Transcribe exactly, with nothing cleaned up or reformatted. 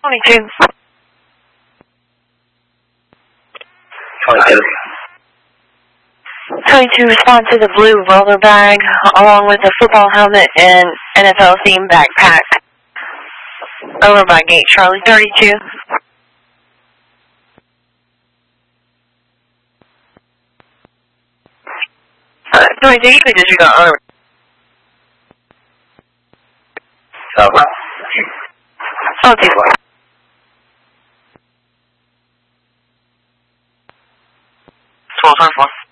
twenty-two. twenty-two. twenty-two, respond to the blue roller bag along with a football helmet and N F L themed backpack. Over by gate Charlie thirty-two. Uh, twenty-two, you could disregard honor. Over. Oh, two four. twelve twenty-four.